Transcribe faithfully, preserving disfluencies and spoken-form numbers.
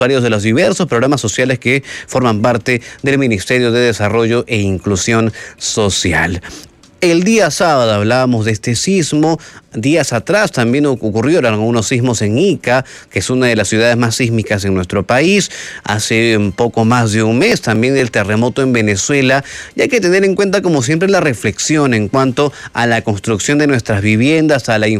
de los diversos programas sociales que forman parte del Ministerio de Desarrollo e Inclusión Social. El día sábado hablábamos de este sismo. Días atrás también ocurrieron algunos sismos en Ica, que es una de las ciudades más sísmicas en nuestro país. Hace un poco más de un mes también el terremoto en Venezuela. Y hay que tener en cuenta, como siempre, la reflexión en cuanto a la construcción de nuestras viviendas, a la